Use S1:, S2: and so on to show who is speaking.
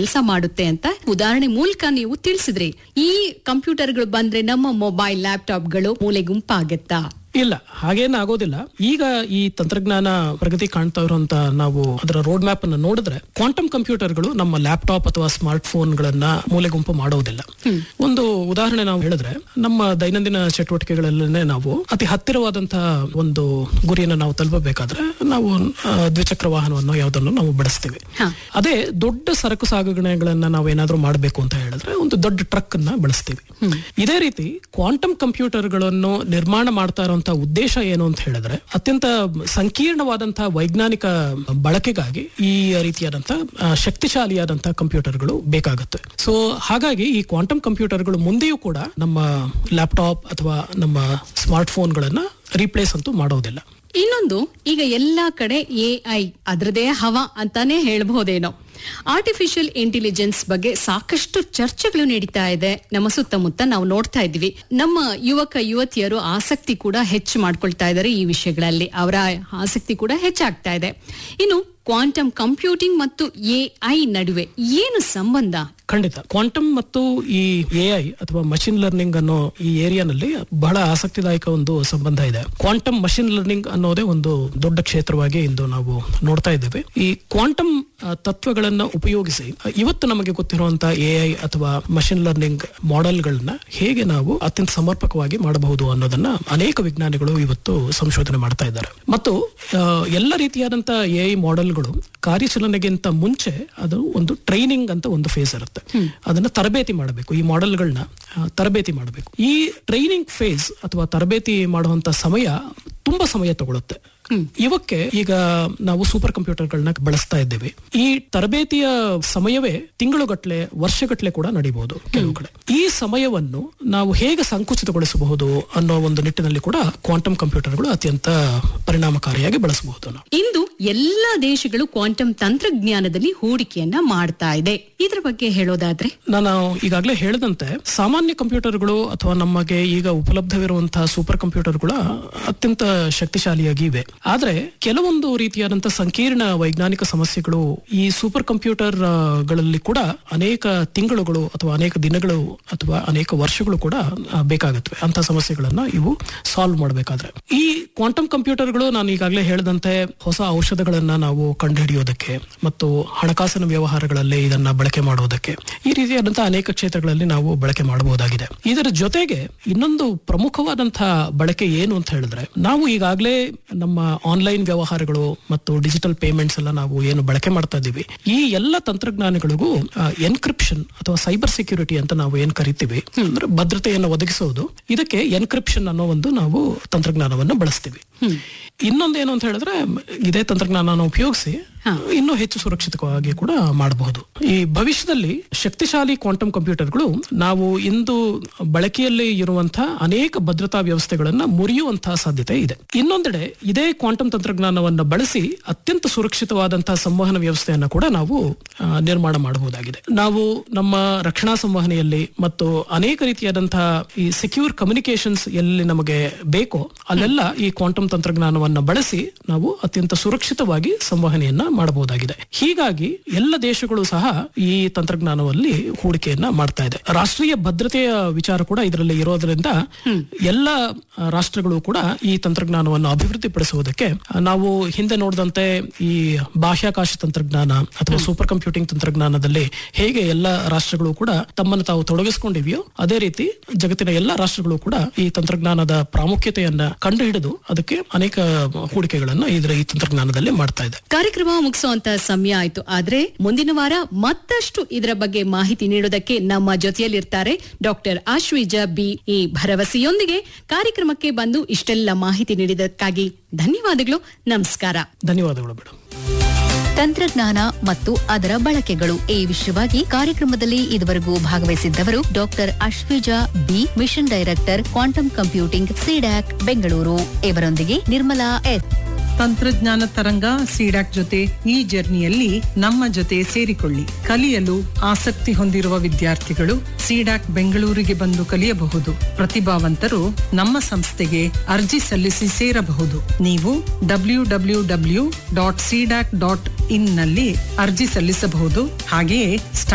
S1: ಕೆಲಸ ಮಾಡುತ್ತೆ ಅಂತ ಉದಾಹರಣೆ ಮೂಲಕ ನೀವು ತಿಳಿಸಿದ್ರಿ. ಈ ಕಂಪ್ಯೂಟರ್ಗಳು ಬಂದ್ರೆ ನಮ್ಮ ಮೊಬೈಲ್ ಲ್ಯಾಪ್ಟಾಪ್ಗಳು ಮೂಲೆ ಗುಂಪಾಗತ್ತಾ?
S2: ಇಲ್ಲ, ಹಾಗೇನು ಆಗೋದಿಲ್ಲ. ಈಗ ಈ ತಂತ್ರಜ್ಞಾನ ಪ್ರಗತಿ ಕಾಣ್ತಾ ಇರುವಂತ ನಾವು ಅದರ ರೋಡ್ ಮ್ಯಾಪ್ ಅನ್ನು ನೋಡಿದ್ರೆ ಕ್ವಾಂಟಮ್ ಕಂಪ್ಯೂಟರ್ಗಳು ನಮ್ಮ ಲ್ಯಾಪ್ಟಾಪ್ ಅಥವಾ ಸ್ಮಾರ್ಟ್ ಫೋನ್ ಗಳನ್ನ ಮೂಲೆಗುಂಪು ಮಾಡೋದಿಲ್ಲ. ಒಂದು ಉದಾಹರಣೆ ನಾವು ಹೇಳಿದ್ರೆ, ನಮ್ಮ ದೈನಂದಿನ ಚಟುವಟಿಕೆಗಳಲ್ಲೇ ನಾವು ಅತಿ ಹತ್ತಿರವಾದಂತಹ ಒಂದು ಗುರಿಯನ್ನು ನಾವು ತಲುಪಬೇಕಾದ್ರೆ ನಾವು ದ್ವಿಚಕ್ರ ವಾಹನವನ್ನು ಯಾವುದನ್ನು ನಾವು ಬಳಸ್ತೀವಿ. ಅದೇ ದೊಡ್ಡ ಸರಕು ಸಾಗಣೆಗಳನ್ನ ನಾವು ಏನಾದ್ರೂ ಮಾಡಬೇಕು ಅಂತ ಹೇಳಿದ್ರೆ ಒಂದು ದೊಡ್ಡ ಟ್ರಕ್ ಅನ್ನ ಬಳಸ್ತೀವಿ. ಇದೇ ರೀತಿ ಕ್ವಾಂಟಮ್ ಕಂಪ್ಯೂಟರ್ಗಳನ್ನು ನಿರ್ಮಾಣ ಮಾಡ್ತಾ ಇರುವಂತಹ ಉದ್ದೇಶ ಏನು ಅಂತ ಹೇಳಿದ್ರೆ, ಅತ್ಯಂತ ಸಂಕೀರ್ಣವಾದಂತಹ ವೈಜ್ಞಾನಿಕ ಬಳಕೆಗಾಗಿ ಈ ರೀತಿಯಾದಂತಹ ಶಕ್ತಿಶಾಲಿಯಾದಂತಹ ಕಂಪ್ಯೂಟರ್ಗಳು ಬೇಕಾಗುತ್ತೆ. ಸೊ ಹಾಗಾಗಿ ಈ ಕ್ವಾಂಟಮ್ ಕಂಪ್ಯೂಟರ್ಗಳು ಮುಂದೆಯೂ ಕೂಡ ನಮ್ಮ ಲ್ಯಾಪ್ಟಾಪ್ ಅಥವಾ ನಮ್ಮ ಸ್ಮಾರ್ಟ್ ಫೋನ್ಗಳನ್ನ ರೀಪ್ಲೇಸ್ ಅಂತೂ ಮಾಡೋದಿಲ್ಲ.
S1: ಇನ್ನೊಂದು, ಈಗ ಎಲ್ಲಾ ಕಡೆ AI ಅದರದೇ ಹವಾ ಅಂತಾನೆ ಹೇಳ್ಬಹುದೇನೋ. ಆರ್ಟಿಫಿಷಿಯಲ್ ಇಂಟೆಲಿಜೆನ್ಸ್ ಬಗ್ಗೆ ಸಾಕಷ್ಟು ಚರ್ಚೆಗಳು ನಡೀತಾ ಇದೆ. ನಮ್ಮ ಸುತ್ತಮುತ್ತ ನಾವು ನೋಡ್ತಾ ಇದ್ವಿ. ನಮ್ಮ ಯುವಕ ಯುವತಿಯರು ಆಸಕ್ತಿ ಕೂಡ ಹೆಚ್ಚು ಮಾಡ್ಕೊಳ್ತಾ ಇದ್ದಾರೆ ಈ ವಿಷಯಗಳಲ್ಲಿ. ಅವರ ಆಸಕ್ತಿ ಕೂಡ ಹೆಚ್ಚಾಗ್ತಾ ಇದೆ. ಇನ್ನು ಕ್ವಾಂಟಮ್ ಕಂಪ್ಯೂಟಿಂಗ್ ಮತ್ತು AI ನಡುವೆ ಏನು ಸಂಬಂಧ?
S2: ಖಂಡಿತ ಕ್ವಾಂಟಮ್ ಮತ್ತು ಈ AI ಅಥವಾ ಮಷಿನ್ ಲರ್ನಿಂಗ್ ಅನ್ನೋ ಈ ಏರಿಯಾನಲ್ಲಿ ಬಹಳ ಆಸಕ್ತಿದಾಯಕ ಒಂದು ಸಂಬಂಧ ಇದೆ. ಕ್ವಾಂಟಮ್ ಮಷಿನ್ ಲರ್ನಿಂಗ್ ಅನ್ನೋದೇ ಒಂದು ದೊಡ್ಡ ಕ್ಷೇತ್ರವಾಗಿ ಇಂದು ನಾವು ನೋಡ್ತಾ ಇದ್ದೇವೆ. ಈ ಕ್ವಾಂಟಮ್ ತತ್ವಗಳನ್ನ ಉಪಯೋಗಿಸಿ ಇವತ್ತು ನಮಗೆ ಗೊತ್ತಿರುವಂತಹ AI ಅಥವಾ ಮಷಿನ್ ಲರ್ನಿಂಗ್ ಮಾಡೆಲ್ಗಳನ್ನ ಹೇಗೆ ನಾವು ಅತ್ಯಂತ ಸಮರ್ಪಕವಾಗಿ ಮಾಡಬಹುದು ಅನ್ನೋದನ್ನ ಅನೇಕ ವಿಜ್ಞಾನಿಗಳು ಇವತ್ತು ಸಂಶೋಧನೆ ಮಾಡ್ತಾ ಇದ್ದಾರೆ. ಮತ್ತು ಎಲ್ಲ ರೀತಿಯಾದಂತಹ AI ಮಾಡೆಲ್ಗಳು ಕಾರ್ಯಾಚರಣೆಗಿಂತ ಮುಂಚೆ ಅದು ಒಂದು ಟ್ರೈನಿಂಗ್ ಅಂತ ಒಂದು ಫೇಸ್ ಇರುತ್ತೆ. ಅದನ್ನ ತರಬೇತಿ ಮಾಡಬೇಕು, ಈ ಮಾಡೆಲ್ಗಳನ್ನ ತರಬೇತಿ ಮಾಡಬೇಕು. ಈ ಟ್ರೈನಿಂಗ್ ಫೇಸ್ ಅಥವಾ ತರಬೇತಿ ಮಾಡುವಂತ ಸಮಯ ತುಂಬಾ ಸಮಯ ತಗೊಳುತ್ತೆ. ಇವಕ್ಕೆ ಈಗ ನಾವು ಸೂಪರ್ ಕಂಪ್ಯೂಟರ್ಗಳನ್ನ ಬಳಸ್ತಾ ಇದ್ದೇವೆ. ಈ ತರಬೇತಿಯ ಸಮಯವೇ ತಿಂಗಳುಗಟ್ಲೆ ವರ್ಷಗಟ್ಲೆ ಕೂಡ ನಡೀಬಹುದು ಕೆಲವು ಕಡೆ. ಈ ಸಮಯವನ್ನು ನಾವು ಹೇಗೆ ಸಂಕುಚಿತಗೊಳಿಸಬಹುದು ಅನ್ನೋ ಒಂದು ನಿಟ್ಟಿನಲ್ಲಿ ಕೂಡ ಕ್ವಾಂಟಮ್ ಕಂಪ್ಯೂಟರ್ಗಳು ಅತ್ಯಂತ ಪರಿಣಾಮಕಾರಿಯಾಗಿ ಬಳಸಬಹುದು.
S1: ಇಂದು ಎಲ್ಲಾ ದೇಶಗಳು ಕ್ವಾಂಟಮ್ ತಂತ್ರಜ್ಞಾನದಲ್ಲಿ ಹೂಡಿಕೆಯನ್ನ ಮಾಡ್ತಾ ಇದೆ. ಇದ್ರ ಬಗ್ಗೆ ಹೇಳೋದಾದ್ರೆ,
S2: ನಾನು ಈಗಾಗಲೇ ಹೇಳಿದಂತೆ ಸಾಮಾನ್ಯ ಕಂಪ್ಯೂಟರ್ಗಳು ಅಥವಾ ನಮಗೆ ಈಗ ಉಪಲಬ್ಧವಿರುವಂತಹ ಸೂಪರ್ ಕಂಪ್ಯೂಟರ್ಗಳು ಅತ್ಯಂತ ಶಕ್ತಿಶಾಲಿಯಾಗಿವೆ. ಆದ್ರೆ ಕೆಲವೊಂದು ರೀತಿಯಾದಂತಹ ಸಂಕೀರ್ಣ ವೈಜ್ಞಾನಿಕ ಸಮಸ್ಯೆಗಳು ಈ ಸೂಪರ್ ಕಂಪ್ಯೂಟರ್ ಗಳಲ್ಲಿ ಕೂಡ ಅನೇಕ ತಿಂಗಳುಗಳು ಅಥವಾ ಅನೇಕ ದಿನಗಳು ಅಥವಾ ಅನೇಕ ವರ್ಷಗಳು ಕೂಡ ಬೇಕಾಗುತ್ತವೆ. ಅಂತ ಸಮಸ್ಯೆಗಳನ್ನ ಇವು ಸಾಲ್ವ್ ಮಾಡಬೇಕಾದ್ರೆ ಈ ಕ್ವಾಂಟಮ್ ಕಂಪ್ಯೂಟರ್ಗಳು, ನಾನು ಈಗಾಗಲೇ ಹೇಳಿದಂತೆ, ಹೊಸ ಔಷಧಗಳನ್ನ ನಾವು ಕಂಡುಹಿಡಿಯೋದಕ್ಕೆ ಮತ್ತು ಹಣಕಾಸಿನ ವ್ಯವಹಾರಗಳಲ್ಲಿ ಇದನ್ನ ಬಳಕೆ ಮಾಡೋದಕ್ಕೆ, ಈ ರೀತಿಯಾದಂತಹ ಅನೇಕ ಕ್ಷೇತ್ರಗಳಲ್ಲಿ ನಾವು ಬಳಕೆ ಮಾಡಬಹುದಾಗಿದೆ. ಇದರ ಜೊತೆಗೆ ಇನ್ನೊಂದು ಪ್ರಮುಖವಾದಂತಹ ಬಳಕೆ ಏನು ಅಂತ ಹೇಳಿದ್ರೆ, ನಾವು ಈಗಾಗಲೇ ನಮ್ಮ ಆನ್ಲೈನ್ ವ್ಯವಹಾರಗಳು ಮತ್ತು ಡಿಜಿಟಲ್ ಪೇಮೆಂಟ್ಸ್ ಎಲ್ಲ ನಾವು ಏನು ಬಳಕೆ ಮಾಡ್ತಾ ಇದ್ದೀವಿ, ಈ ಎಲ್ಲ ತಂತ್ರಜ್ಞಾನಗಳಿಗೂ ಎನ್ಕ್ರಿಪ್ಷನ್ ಅಥವಾ ಸೈಬರ್ ಸೆಕ್ಯೂರಿಟಿ ಅಂತ ನಾವು ಏನ್ ಕರಿತೀವಿ, ಅಂದ್ರೆ ಭದ್ರತೆಯನ್ನು ಒದಗಿಸೋದು, ಇದಕ್ಕೆ ಎನ್ಕ್ರಿಪ್ಷನ್ ಅನ್ನೋ ಒಂದು ನಾವು ತಂತ್ರಜ್ಞಾನವನ್ನು ಬಳಸ್ತೀವಿ. ಇನ್ನೊಂದೇನು ಅಂತ ಹೇಳಿದ್ರೆ, ಇದೇ ತಂತ್ರಜ್ಞಾನ ಉಪಯೋಗಿಸಿ ಇನ್ನೂ ಹೆಚ್ಚು ಸುರಕ್ಷಿತವಾಗಿ ಕೂಡ ಮಾಡಬಹುದು. ಈ ಭವಿಷ್ಯದಲ್ಲಿ ಶಕ್ತಿಶಾಲಿ ಕ್ವಾಂಟಮ್ ಕಂಪ್ಯೂಟರ್ಗಳು ನಾವು ಇಂದು ಬಳಕೆಯಲ್ಲಿ ಇರುವಂತಹ ಅನೇಕ ಭದ್ರತಾ ವ್ಯವಸ್ಥೆಗಳನ್ನ ಮುರಿಯುವಂತಹ ಸಾಧ್ಯತೆ ಇದೆ. ಇನ್ನೊಂದೆಡೆ ಇದೇ ಕ್ವಾಂಟಮ್ ತಂತ್ರಜ್ಞಾನವನ್ನು ಬಳಸಿ ಅತ್ಯಂತ ಸುರಕ್ಷಿತವಾದಂತಹ ಸಂವಹನ ವ್ಯವಸ್ಥೆಯನ್ನು ಕೂಡ ನಾವು ನಿರ್ಮಾಣ ಮಾಡಬಹುದಾಗಿದೆ. ನಾವು ನಮ್ಮ ರಕ್ಷಣಾ ಸಂವಹನೆಯಲ್ಲಿ ಮತ್ತು ಅನೇಕ ರೀತಿಯಾದಂತಹ ಈ ಸೆಕ್ಯೂರ್ ಕಮ್ಯುನಿಕೇಶನ್ಸ್ ಎಲ್ಲಿ ನಮಗೆ ಬೇಕೋ ಅಲ್ಲೆಲ್ಲ ಈ ಕ್ವಾಂಟಮ್ ತಂತ್ರಜ್ಞಾನವನ್ನು ಬಳಸಿ ನಾವು ಅತ್ಯಂತ ಸುರಕ್ಷಿತವಾಗಿ ಸಂವಹನೆಯನ್ನ ಮಾಡಬಹುದಾಗಿದೆ. ಹೀಗಾಗಿ ಎಲ್ಲ ದೇಶಗಳು ಸಹ ಈ ತಂತ್ರಜ್ಞಾನದಲ್ಲಿ ಹೂಡಿಕೆಯನ್ನ ಮಾಡ್ತಾ ಇದೆ. ರಾಷ್ಟ್ರೀಯ ಭದ್ರತೆಯ ವಿಚಾರ ಕೂಡ ಇದರಲ್ಲಿ ಇರೋದ್ರಿಂದ ಎಲ್ಲ ರಾಷ್ಟ್ರಗಳು ಕೂಡ ಈ ತಂತ್ರಜ್ಞಾನವನ್ನು ಅಭಿವೃದ್ಧಿಪಡಿಸುವುದಕ್ಕೆ, ನಾವು ಹಿಂದೆ ನೋಡಿದಂತೆ ಈ ಬಾಹ್ಯಾಕಾಶ ತಂತ್ರಜ್ಞಾನ ಅಥವಾ ಸೂಪರ್ ಕಂಪ್ಯೂಟಿಂಗ್ ತಂತ್ರಜ್ಞಾನದಲ್ಲಿ ಹೇಗೆ ಎಲ್ಲ ರಾಷ್ಟ್ರಗಳು ಕೂಡ ತಮ್ಮನ್ನು ತಾವು ತೊಡಗಿಸಿಕೊಂಡಿವೆಯೋ, ಅದೇ ರೀತಿ ಜಗತ್ತಿನ ಎಲ್ಲ ರಾಷ್ಟ್ರಗಳು ಕೂಡ ಈ ತಂತ್ರಜ್ಞಾನದ ಪ್ರಾಮುಖ್ಯತೆಯನ್ನ ಕಂಡುಹಿಡಿದು ಅದಕ್ಕೆ ಅನೇಕ ಹೂಡಿಕೆಗಳನ್ನ ಈ ತಂತ್ರಜ್ಞಾನದಲ್ಲಿ ಮಾಡ್ತಾ ಇದೆ.
S1: ಕಾರ್ಯಕ್ರಮ ಮುಗಿಸುವಂತ ಸಮಯ ಆಯ್ತು. ಆದ್ರೆ ಮುಂದಿನ ವಾರ ಮತ್ತಷ್ಟು ಇದರ ಬಗ್ಗೆ ಮಾಹಿತಿ ನೀಡೋದಕ್ಕೆ ನಮ್ಮ ಜೊತೆಯಲ್ಲಿರ್ತಾರೆ ಡಾಕ್ಟರ್ ಆಶ್ವಿಜಾ ಬಿ. ಈ ಭರವಸೆಯೊಂದಿಗೆ ಕಾರ್ಯಕ್ರಮಕ್ಕೆ ಬಂದು ಇಷ್ಟೆಲ್ಲ ಮಾಹಿತಿ ನೀಡಿದ್ದಕ್ಕಾಗಿ ಧನ್ಯವಾದಗಳು. ನಮಸ್ಕಾರ.
S2: ಧನ್ಯವಾದಗಳು ಮೇಡಮ್.
S3: ತಂತ್ರಜ್ಞಾನ ಮತ್ತು ಅದರ ಬಳಕೆಗಳು ಈ ವಿಷಯವಾಗಿ ಕಾರ್ಯಕ್ರಮದಲ್ಲಿ ಇದುವರೆಗೂ ಭಾಗವಹಿಸಿದ್ದವರು doctor ಆಶ್ವಿಜಾ B, mission director, quantum computing, CDAC Bengaluru. ಇವರೊಂದಿಗೆ ನಿರ್ಮಲಾ ಎಸ್.
S4: ತಂತ್ರಜ್ಞಾನ ತರಂಗ ಸಿಡ್ಯಾಕ್ ಜೊತೆ ಈ ಜರ್ನಿಯಲ್ಲಿ ನಮ್ಮ ಜೊತೆ ಸೇರಿಕೊಳ್ಳಿ. ಕಲಿಯಲು ಆಸಕ್ತಿ ಹೊಂದಿರುವ ವಿದ್ಯಾರ್ಥಿಗಳು ಸಿಡ್ಯಾಕ್ ಬೆಂಗಳೂರಿಗೆ ಬಂದು ಕಲಿಯಬಹುದು. ಪ್ರತಿಭಾವಂತರು ನಮ್ಮ ಸಂಸ್ಥೆಗೆ ಅರ್ಜಿ ಸಲ್ಲಿಸಿ ಸೇರಬಹುದು. ನೀವು www.cdac.in ನಲ್ಲಿ ಅರ್ಜಿ ಸಲ್ಲಿಸಬಹುದು. ಹಾಗೆಯೇ